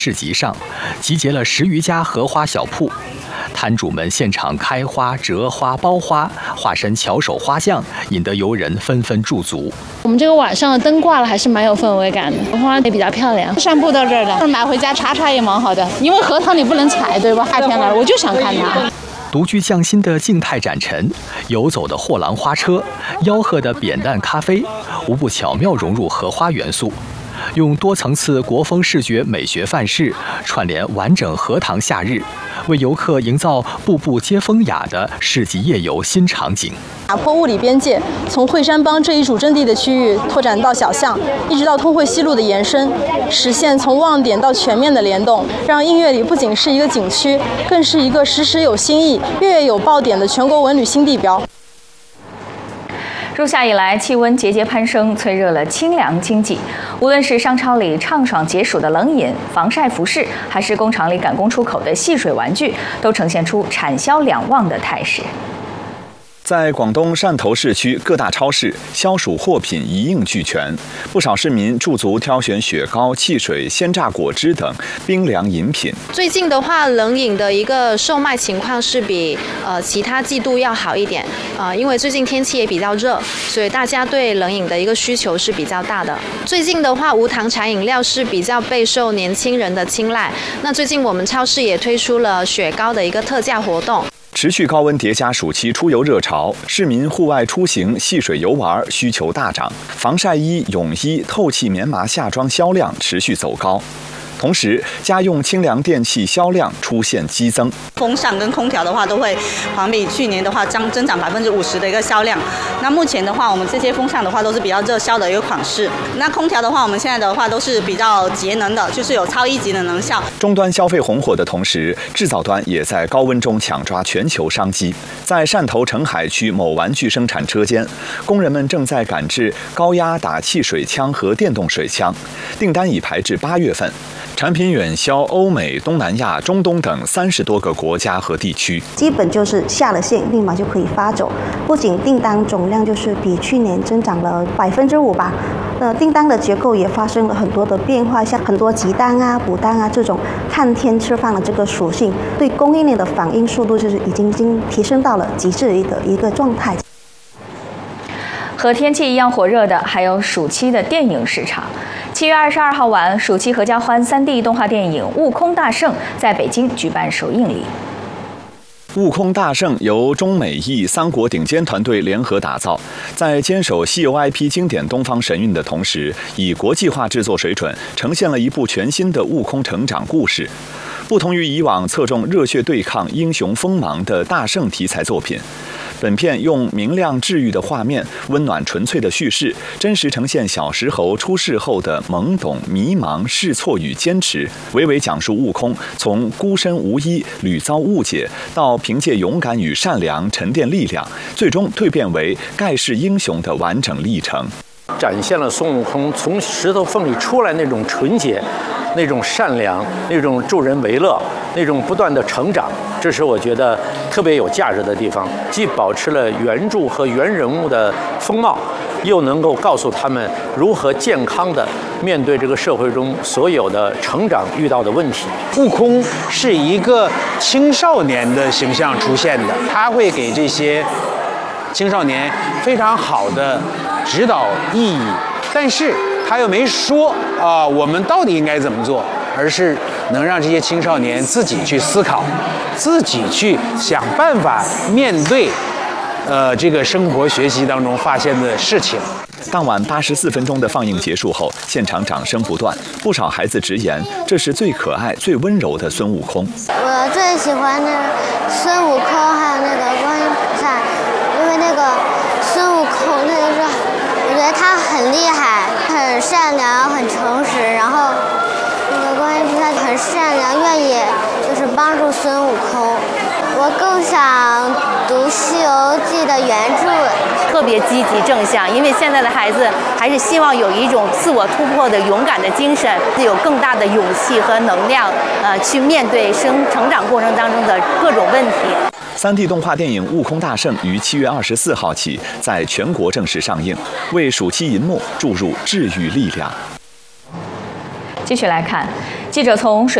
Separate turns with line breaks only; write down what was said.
市集上，集结了10余家荷花小铺，摊主们现场开花、折花、包花，化身巧手花匠，引得游人纷纷驻足。
我们这个晚上灯挂了，还是蛮有氛围感的，花也比较漂亮。散步到这儿的，买回家插插也蛮好的，因为核桃你不能采，对吧？夏天了，我就想看它。
独具匠心的静态展陈，游走的货郎花车，吆喝的扁担咖啡，无不巧妙融入荷花元素。用多层次国风视觉美学范式串联完整荷塘夏日，为游客营造步步皆风雅的市集夜游新场景。
打破物理边界，从惠山帮这一主阵地的区域拓展到小巷，一直到通惠西路的延伸，实现从旺点到全面的联动，让映月里不仅是一个景区，更是一个时时有新意、月月有爆点的全国文旅新地标。
入夏以来，气温节节攀升，催热了清凉经济。无论是商超里畅爽解暑的冷饮、防晒服饰，还是工厂里赶工出口的戏水玩具，都呈现出产销两旺的态势。
在广东汕头市区各大超市，消暑货品一应俱全，不少市民驻足挑选雪糕、汽水、鲜榨果汁等冰凉饮品。
最近的话，冷饮的一个售卖情况是比其他季度要好一点，因为最近天气也比较热，所以大家对冷饮的一个需求是比较大的。最近的话，无糖茶饮料是比较备受年轻人的青睐。那最近我们超市也推出了雪糕的一个特价活动。
持续高温叠加暑期出游热潮，市民户外出行、戏水游玩需求大涨，防晒衣、泳衣、透气棉麻夏装销量持续走高。同时，家用清凉电器销量出现激增。
风扇跟空调的话，都会环比去年的话增长50%的一个销量。那目前的话，我们这些风扇的话都是比较热销的一个款式。那空调的话，我们现在的话都是比较节能的，就是有超1级的能效。
终端消费红火的同时，制造端也在高温中抢抓全球商机。在汕头澄海区某玩具生产车间，工人们正在赶制高压打气水枪和电动水枪，订单已排至8月份。产品远销欧美、东南亚、中东等30多个国家和地区，
基本就是下了线立马就可以发走。不仅订单总量就是比去年增长了5%吧，订单的结构也发生了很多的变化，像很多急单啊、补单啊这种看天吃饭的这个属性，对供应链的反应速度就是已经提升到了极致的一个状态。
和天气一样火热的还有暑期的电影市场。7月22号晚，暑期合家欢3D 动画电影《悟空大圣》在北京举办首映礼。
悟空大圣由中美意3国顶尖团队联合打造，在坚守西游 IP 经典东方神韵的同时，以国际化制作水准呈现了一部全新的悟空成长故事。不同于以往侧重热血对抗、英雄锋芒的大圣题材作品，本片用明亮治愈的画面、温暖纯粹的叙事，真实呈现小石猴出世后的懵懂、迷茫、试错与坚持，娓娓讲述悟空从孤身无依、屡遭误解，到凭借勇敢与善良沉淀力量，最终蜕变为盖世英雄的完整历程。
展现了孙悟空从石头缝里出来那种纯洁、那种善良、那种助人为乐、那种不断的成长，这是我觉得特别有价值的地方，既保持了原著和原人物的风貌，又能够告诉他们如何健康的面对这个社会中所有的成长遇到的问题。
悟空是一个青少年的形象出现的，他会给这些青少年非常好的指导意义，但是他又没说我们到底应该怎么做，而是能让这些青少年自己去思考，自己去想办法面对这个生活学习当中发现的事情。
当晚84分钟的放映结束后，现场掌声不断，不少孩子直言这是最可爱、最温柔的孙悟空。
我最喜欢的孙悟空还有那个观音菩萨，因为那个孙悟空我觉得他很厉害，很善良，很诚实，然后那个观音菩萨很善良，愿意就是帮助孙悟空。我更想读《西游记》的原著，
特别积极正向，因为现在的孩子还是希望有一种自我突破的勇敢的精神，有更大的勇气和能量，去面对成长过程当中的各种问题。
3D 动画电影《悟空大圣》于7月24号起在全国正式上映，为暑期银幕注入治愈力量。
继续来看， 记者从水